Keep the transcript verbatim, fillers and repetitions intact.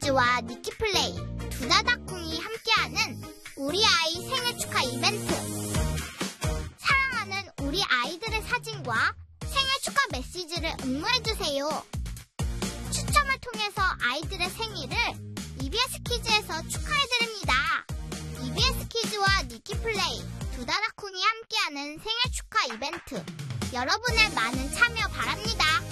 키즈와 니키플레이, 두다다콩이 함께하는 우리 아이 생일 축하 이벤트. 사랑하는 우리 아이들의 사진과 생일 축하 메시지를 응모해주세요. 추첨을 통해서 아이들의 생일을 이비에스 키즈에서 축하해드립니다. 이비에스 키즈와 니키플레이, 두다다콩이 함께하는 생일 축하 이벤트. 여러분의 많은 참여 바랍니다.